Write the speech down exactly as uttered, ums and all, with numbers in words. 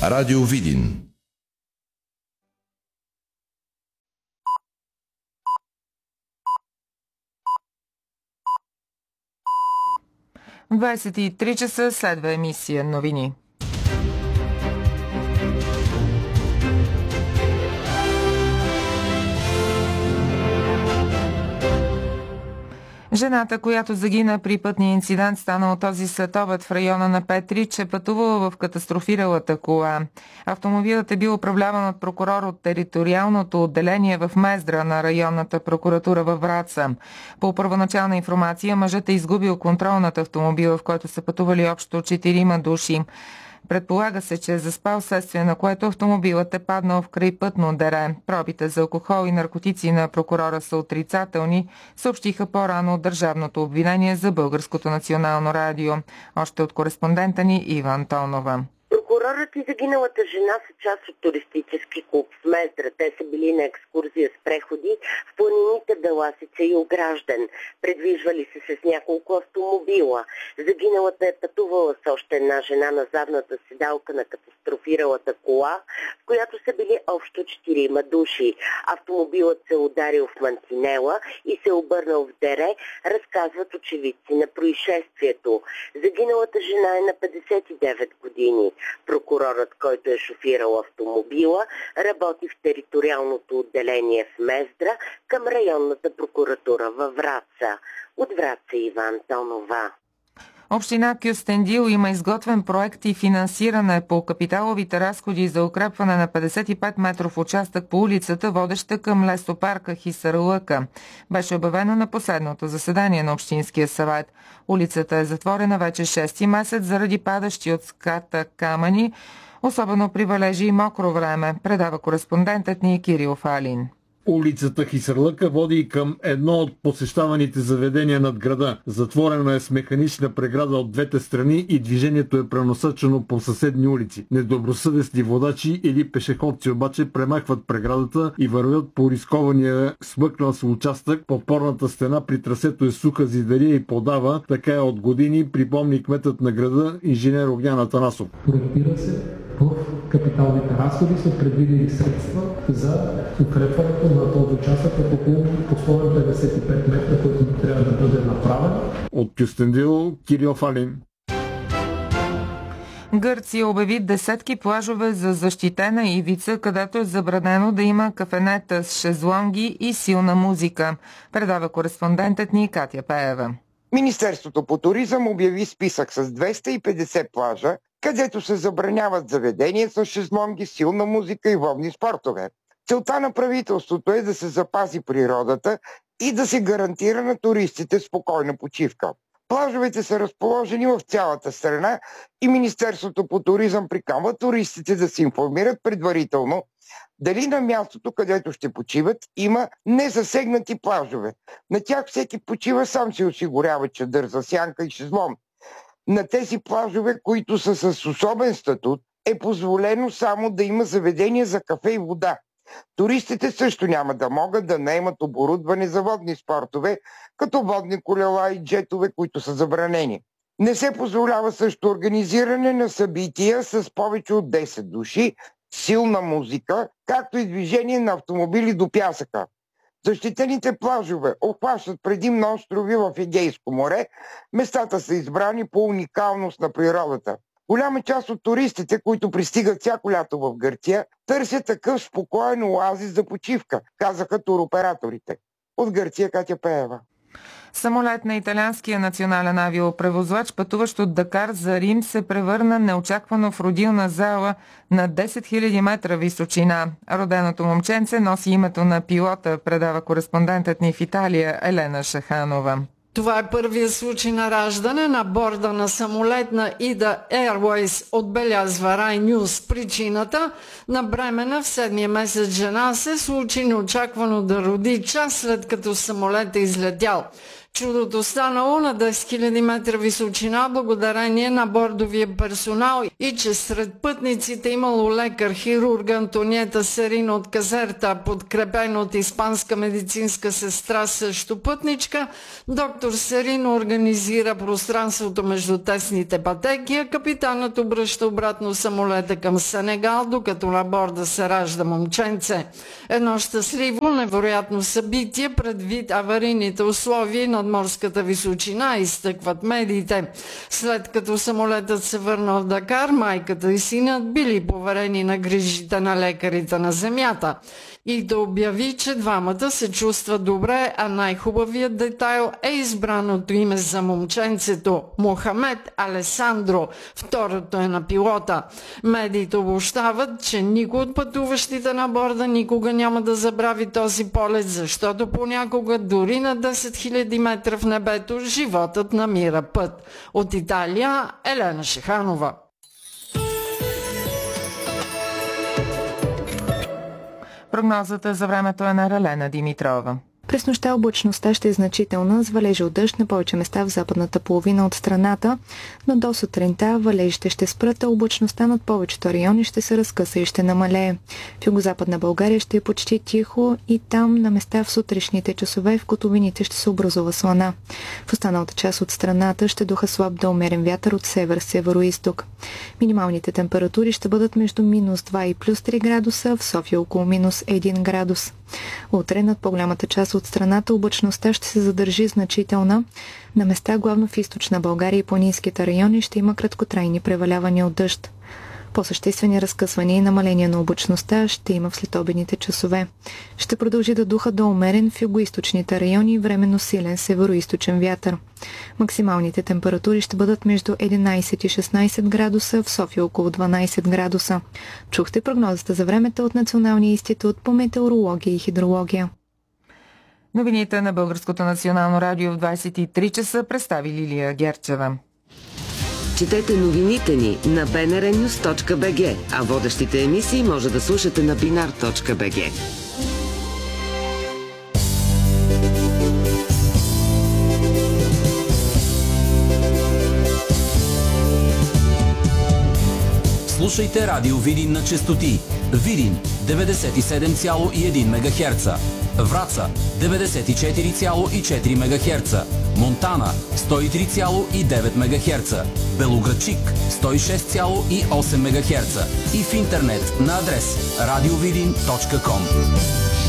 Радио Видин. двадесет и три часа следва емисия новини. Жената, която загина при пътния инцидент, станал този следобед в района на Петрич, е пътувала в катастрофиралата кола. Автомобилът е бил управляван от прокурор от териториалното отделение в Мездра на районната прокуратура във Враца. По първоначална информация, мъжът е изгубил контрол над автомобила, в който са пътували общо четирима души. Предполага се, че е заспал, следствие на което автомобилът е паднал в крайпътно дере. Пробите за алкохол и наркотици на прокурора са отрицателни, съобщиха по-рано от Държавното обвинение за Българското национално радио. Още от кореспондента ни Ива Антонова. Прокурорът и загиналата жена са част от туристически клуб в Мездра. Те са били на екскурзия с преходи в планините Беласица и Огражден. Предвижвали се с няколко автомобила. Загиналата е пътувала с още една жена на задната седалка на катастрофиралата кола, в която са били общо четирима души. Автомобилът се ударил в мантинела и се обърнал в дере, разказват очевидци на происшествието. Загиналата жена е на петдесет и девет години. Прокурорът, който е шофирал автомобила, работи в териториалното отделение в Мездра към районната прокуратура във Враца. От Враца Ива Антонова. Община Кюстендил има изготвен проект и финансиране по капиталовите разходи за укрепване на петдесет и пет метров участък по улицата, водеща към лесопарка Хисарлъка. Беше обявено на последното заседание на Общинския съвет. Улицата е затворена вече шести месец заради падащи от ската камъни, особено при валежи и мокро време, предава кореспондентът ни Кирил Фалин. Улицата Хисарлъка води и към едно от посещаваните заведения над града. Затворена е с механична преграда от двете страни и движението е пренасочено по съседни улици. Недобросъвестни водачи или пешеходци обаче премахват преградата и вървят по рискования смъкнал се участък. Подпорната стена при трасето е суха зидария и подава, така е от години, припомни кметът на града инженер Огнян Атанасов. Проектира се в капиталните разходи са предвидени средства за укрепването на този участък от около по сто петдесет и пет метра, който трябва да бъде направен. От Кюстендил, Кирил Фалин. Гърция обяви десетки плажове за защитена ивица, където е забранено да има кафенета с шезлонги и силна музика, предава кореспондентът ни Катя Пеева. Министерството по туризъм обяви списък с двеста и петдесет плажа, където се забраняват заведения с шезлонги, силна музика и водни спортове. Целта на правителството е да се запази природата и да се гарантира на туристите спокойна почивка. Плажовете са разположени в цялата страна и Министерството по туризъм приканва туристите да се информират предварително дали на мястото, където ще почиват, има незасегнати плажове. На тях всеки почива сам си осигурява чадър за сянка и шезлонг. На тези плажове, които са с особен статут, е позволено само да има заведения за кафе и вода. Туристите също няма да могат да наемат оборудване за водни спортове, като водни колела и джетове, които са забранени. Не се позволява също организиране на събития с повече от десет души, силна музика, както и движение на автомобили до пясъка. Защитените плажове обхващат предимно острови в Егейско море. Местата са избрани по уникалност на природата. Голяма част от туристите, които пристигат всяко лято в Гърция, търсят такъв спокоен оазис за почивка, казаха туроператорите. От Гърция Катя Пеева. Самолет на италианския национален авиопревозвач, пътуващ от Дакар за Рим, се превърна неочаквано в родилна зала на десет хиляди метра височина. Роденото момченце носи името на пилота, предава кореспондентът ни в Италия Елена Шаханова. Това е първият случай на раждане на борда на самолет на Ида Airways, отбелязва Rai News. Причината на бремена в седмия месец жена се случи неочаквано да роди час след като самолет е излетял. Чудото станало на десет хиляди метра височина благодарение на бордовия персонал и че сред пътниците имало лекар, хирург Антониета Серино от Казерта, подкрепен от испанска медицинска сестра, също пътничка. Доктор Серино организира пространството между тесните пътеки, а капитанът обръща обратно самолета към Сенегал, докато на борда се ражда момченце. Едно щастливо, невероятно събитие предвид аварийните условия на морската височина, изтъкват медиите. След като самолетът се върнал в Дакар, майката и синът били поверени на грижите на лекарите на земята. И да обяви, че двамата се чувстват добре, а най-хубавият детайл е избраното име за момченцето – Мохамед Алесандро. Второто е на пилота. Медиите обобщават, че никой от пътуващите на борда никога няма да забрави този полет, защото понякога дори на десет хиляди метра в небето животът намира път. От Италия Елена Шиханова. Прогнозата за времето е на Ралена Димитрова. През нощта облачността ще е значителна с валежи от дъжд на повече места в западната половина от страната, но до сутринта валежите ще спрат, а облачността над повечето райони ще се разкъса и ще намалее. В югозападна България ще е почти тихо и там на места в сутрешните часове в котловините ще се образува слана. В останалата част от страната ще духа слаб до умерен вятър от север-североизток. Минималните температури ще бъдат между минус два и плюс три градуса, в София около минус един градус. Утре над по-голямата част от страната облачността ще се задържи значителна. На места, главно в източна България и планинските райони, ще има краткотрайни превалявания от дъжд. По-съществени разкъсвания и намаления на облачността ще има в следобедните часове. Ще продължи да духа до умерен в югоизточните райони и временно силен североизточен вятър. Максималните температури ще бъдат между единайсет и шестнайсет градуса, в София около дванайсет градуса. Чухте прогнозата за времето от Националния институт по метеорология и хидрология. Новините на Българското национално радио в двайсет и три часа представи Лилия Герчева. Четете новините ни на би ен ар нюс точка би джи, а водещите емисии може да слушате на бинар точка би джи. Слушайте Радио Видин на честоти Видин деветдесет и седем цяло и едно мегахерца, Враца деветдесет и четири цяло и четири мегахерца, Монтана сто и три цяло и девет мегахерца, Белоградчик сто и шест цяло и осем мегахерца и в интернет на адрес радиовидин точка ком.